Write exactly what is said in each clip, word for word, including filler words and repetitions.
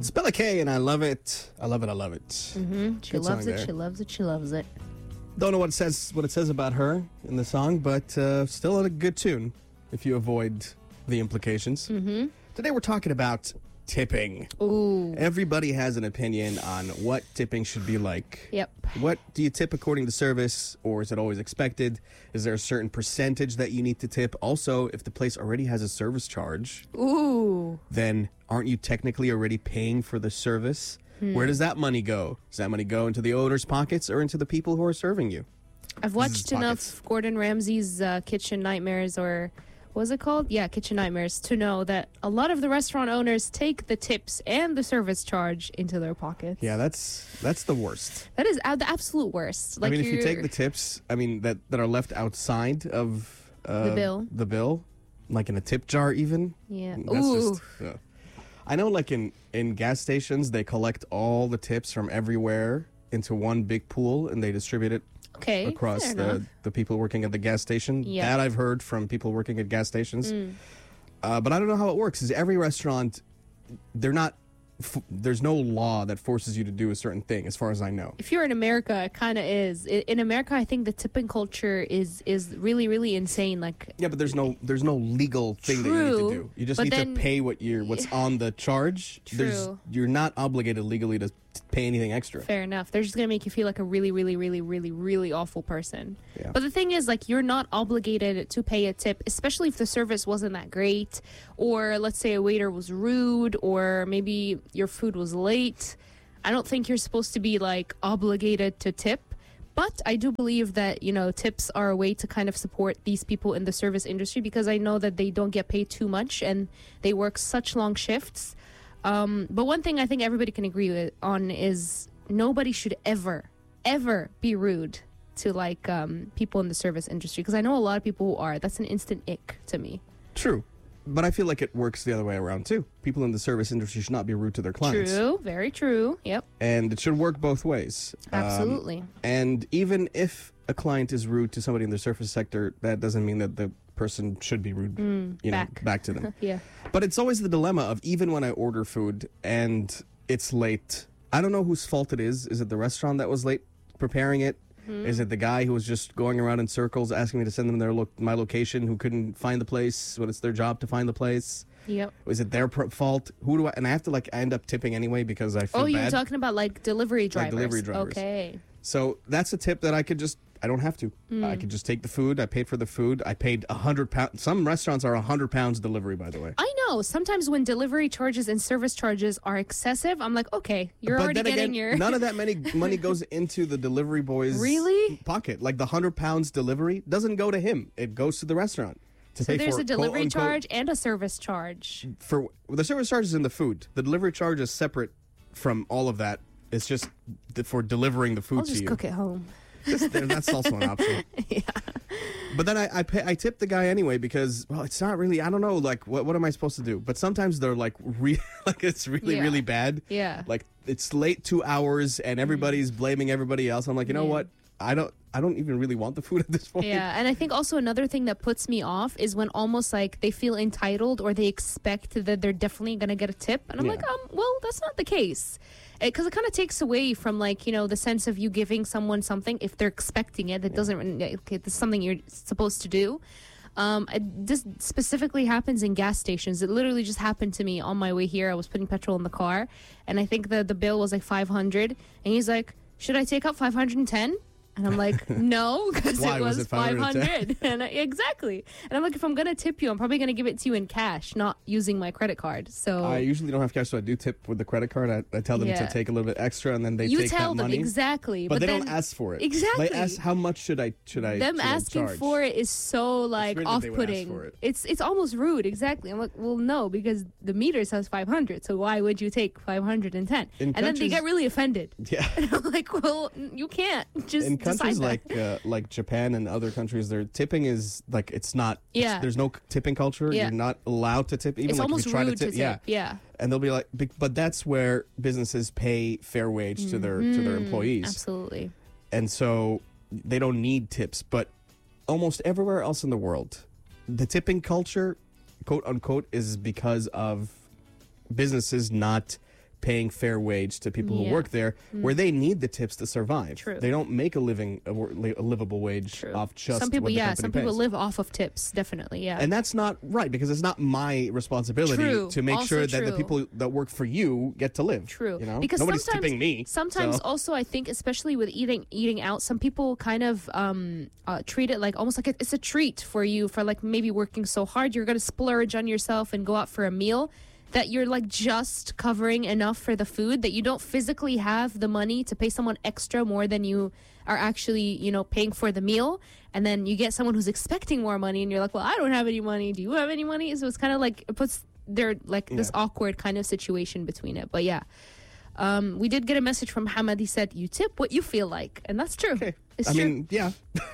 It's Bella K, and I love it. I love it. I love it. Mm-hmm. She Good loves song it. there. She loves it. She loves it. Don't know what it says. What it says about her in the song, but uh, still a good tune. If you avoid the implications. Mm-hmm. Today we're talking about tipping. Ooh. Everybody has an opinion on what tipping should be like. Yep. What do you tip according to service, or is it always expected? Is there a certain percentage that you need to tip? Also, if the place already has a service charge, Ooh. then aren't you technically already paying for the service? Hmm. Where does that money go? Does that money go into the owner's pockets or into the people who are serving you? I've watched enough Gordon Ramsay's uh, Kitchen Nightmares, or what was it called? Yeah, Kitchen Nightmares, to know that a lot of the restaurant owners take the tips and the service charge into their pockets. Yeah, that's that's the worst. That is uh, the absolute worst. Like I mean, if you you're- take the tips, I mean, that, that are left outside of uh, The bill. the bill, like in a tip jar even. Yeah. That's Ooh. just, yeah. I know, like in, in gas stations, they collect all the tips from everywhere into one big pool, and they distribute it Okay. across fair the, enough. the people working at the gas station. Yeah. That I've heard from people working at gas stations. Mm. Uh, but I don't know how it works. Is every restaurant, they're not, f- there's no law that forces you to do a certain thing, as far as I know. If you're in America, it kind of is. I- In America, I think the tipping culture is is really really insane. Like, Yeah, but there's no there's no legal thing that you need to True, do. You just but need then- to pay what you're what's on the charge. There's True. you're not obligated legally to t- pay anything extra. fair enough. They're just gonna make you feel like a really really really really really awful person. Yeah. But the thing is, like, you're not obligated to pay a tip, especially if the service wasn't that great, or let's say a waiter was rude, or maybe your food was late. I don't think you're supposed to be like obligated to tip. But I do believe that, you know, tips are a way to kind of support these people in the service industry, because I know that they don't get paid too much and they work such long shifts. Um, but one thing I think everybody can agree with, on is nobody should ever, ever be rude to like um, people in the service industry, because I know a lot of people who are. That's an instant ick to me. True. But I feel like it works the other way around too. People in the service industry should not be rude to their clients. True, very true. Yep, And it should work both ways. Um, absolutely. and even if a client is rude to somebody in the service sector, that doesn't mean that the person should be rude, Mm, you know, back. back to them. Yeah. But it's always the dilemma of, even when I order food and it's late, I don't know whose fault it is. Is it the restaurant that was late preparing it? Hmm. Is it the guy who was just going around in circles asking me to send them their lo- my location, who couldn't find the place when it's their job to find the place? Yep. Is it their pro- fault? Who do I? And I have to like end up tipping anyway because I feel Oh, you're bad. talking about like delivery drivers. delivery drivers. Okay. So that's a tip that I could just, I don't have to. Hmm. I could just take the food. I paid for the food. I paid a hundred pounds. Some restaurants are a hundred pounds delivery, by the way. I know. Sometimes when delivery charges and service charges are excessive, I'm like, okay, you're but already then getting again, your. none of that money money goes into the delivery boy's Really? pocket. Like the hundred pounds delivery doesn't go to him. It goes to the restaurant to So pay there's for a delivery quote, unquote, charge and a service charge. for the service charge is in the food. The delivery charge is separate from all of that. It's just th- for delivering the food I'll to just you. cook at home. Just- that's also an option. Yeah. But then I I, pay, I tip the guy anyway because, well, it's not really, I don't know, like what what am I supposed to do? But sometimes they're like re- like it's really Yeah. really bad. Yeah. Like it's late two hours and everybody's blaming everybody else. I'm like, you know Yeah. what? I don't I don't even really want the food at this point. Yeah, and I think also another thing that puts me off is when almost like they feel entitled, or they expect that they're definitely going to get a tip. And I'm Yeah. like, um, well, that's not the case. Because it, kind of takes away from, like, you know, the sense of you giving someone something if they're expecting it. That doesn't, okay, this is something you're supposed to do. Um, it, this specifically happens in gas stations. It literally just happened to me on my way here. I was putting petrol in the car, and I think the, the bill was like five hundred. And he's like, should I take out five hundred ten? And I'm like, no, because Why it was was, it five hundred ten? five hundred. And I, exactly. And I'm like, if I'm going to tip you, I'm probably going to give it to you in cash, not using my credit card. So I usually don't have cash, so I do tip with the credit card. I, I tell them Yeah. to take a little bit extra, and then they you take tell that them money. exactly. But, But, they then don't ask for it. Exactly. They ask how much should I should I them should I asking charge? for it is so like weird that they would ask off-putting. for it. It's it's almost rude. Exactly. I'm like, well, no, because the meter says five hundred. So why would you take five hundred ten? In And then they countries- get really offended. Yeah. And I'm like, well, you can't just In decide countries that. like uh, like Japan and other countries, their tipping is like it's not. it's- Yeah. there's no tipping culture. Yeah. You're not allowed to tip. Even It's like almost if you try rude to tip. to tip. Yeah. Yeah. And they'll be like, bec- but that's where businesses pay fair wage to their to their employees, Absolutely. and so they don't need tips. But almost everywhere else in the world, the tipping culture, quote unquote, is because of businesses not paying fair wage to people Yeah. who work there, where they need the tips to survive. True. They don't make a living, a, wor- a livable wage True. off just some people, what the yeah, company some people pays. live off of tips, definitely, yeah. And that's not right, because it's not my responsibility True. to make Also sure that the true. people that work for you get to live. True. You know? Because Nobody's sometimes, tipping me. Sometimes so- also, I think, especially with eating eating out, some people kind of um, uh, treat it like almost like it's a treat for you for like maybe working so hard. You're going to splurge on yourself and go out for a meal that you're like just covering enough for the food that you don't physically have the money to pay someone extra more than you are actually, you know, paying for the meal. And then you get someone who's expecting more money and you're like, well, I don't have any money. Do you have any money? So it's kind of like it puts there like this Yeah. awkward kind of situation between it. But yeah. Um, we did get a message from Hamad. He said, you tip what you feel like. And that's true. Okay. It's I true. mean, yeah.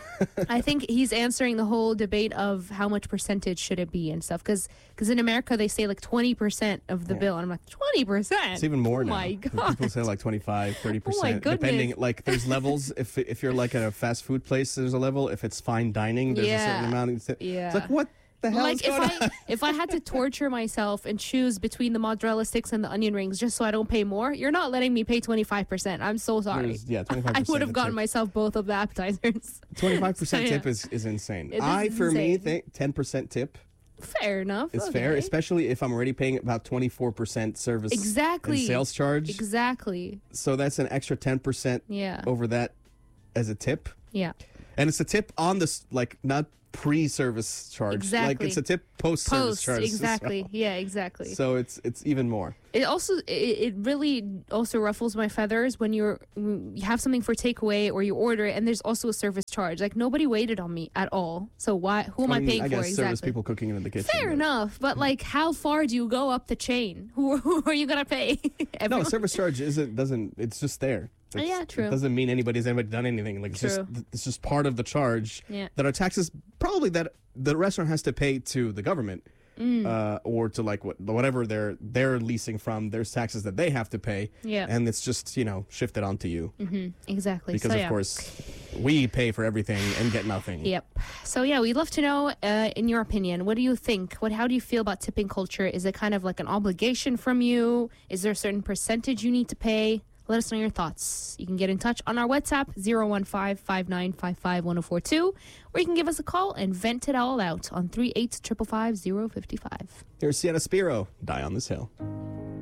I think he's answering the whole debate of how much percentage should it be and stuff. Because in America, they say like twenty percent of the Yeah. bill. And I'm like, twenty percent? It's even more oh now. my God. People say like twenty-five, thirty percent. Oh my goodness. Depending, like there's levels. If if you're like at a fast food place, there's a level. If it's fine dining, there's a certain Yeah. amount. It's, Yeah. it's like, what the hell is Like if going I on? if I had to torture myself and choose between the mozzarella sticks and the onion rings just so I don't pay more, you're not letting me pay twenty-five percent. I'm so sorry. There's- yeah, twenty-five percent. I would have of gotten tip. myself both of the appetizers. twenty-five percent So, yeah. tip is, is insane. It is I, for me, insane. think ten percent tip Fair enough. is okay. fair, especially if I'm already paying about twenty-four percent service Exactly. and sales charge. Exactly. So that's an extra ten percent Yeah. over that as a tip. Yeah. And it's a tip on this, like, not pre-service charge. Like, Exactly. it's a tip post-service Post. charge. Exactly. So, Yeah. Exactly. so it's it's even more. It also it, it really also ruffles my feathers when you're you have something for takeaway or you order it and there's also a service charge. Like nobody waited on me at all. So why who am I, mean, paying I for guess service exactly? people cooking in the kitchen. Fair but- enough, but like how far do you go up the chain? Who, who are you gonna pay? No, Everyone? service charge isn't doesn't. It's just there. It's, Yeah, true. It doesn't mean anybody's ever done anything. Like it's just True. it's just part of the charge Yeah. that are taxes. Probably that the restaurant has to pay to the government, Mm. uh, or to like what whatever they're they're leasing from. There's taxes that they have to pay. Yeah. and it's just you know shifted onto you hmm Exactly. because so, of yeah. course we pay for everything and get nothing. Yep. So yeah, we'd love to know, uh, in your opinion, what do you think? What? How do you feel about tipping culture? Is it kind of like an obligation from you? Is there a certain percentage you need to pay? Let us know your thoughts. You can get in touch on our WhatsApp, zero one five, five nine five five, one zero four two, or you can give us a call and vent it all out on three eight five five, five zero five five. Here's Sienna Spiro, Die on This Hill.